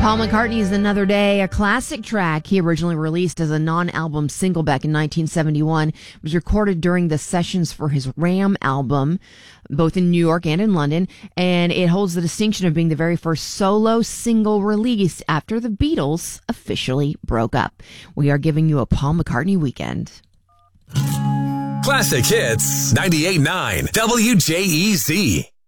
Paul McCartney's Another Day, a classic track he originally released as a non-album single back in 1971. It was recorded during the sessions for his Ram album, both in New York and in London, and it holds the distinction of being the very first solo single release after the Beatles officially broke up. We are giving you a Paul McCartney weekend. Classic Hits 98.9 WJEZ.